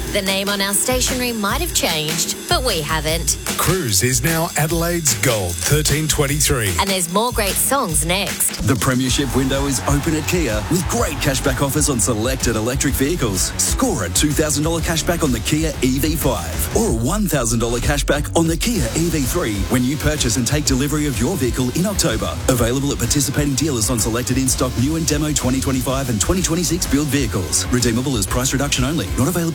The name on our stationery might have changed, but we haven't. Cruise is now Adelaide's Gold 1323. And there's more great songs next. The premiership window is open at Kia with great cashback offers on selected electric vehicles. Score a $2,000 cashback on the Kia EV5 or a $1,000 cashback on the Kia EV3 when you purchase and take delivery of your vehicle in October. Available at participating dealers on selected in-stock new and demo 2025 and 2026 build vehicles. Redeemable as price reduction only. Not available